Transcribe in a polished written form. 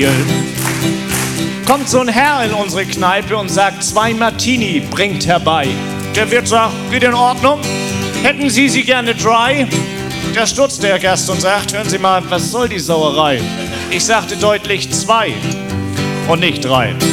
Kommt so ein Herr in unsere Kneipe und sagt, 2 Martini bringt herbei. Der Wirt sagt, geht in Ordnung? Hätten Sie sie gerne dry? Da stutzt der Gast und sagt, hören Sie mal, was soll die Sauerei? Ich sagte deutlich 2 und nicht 3.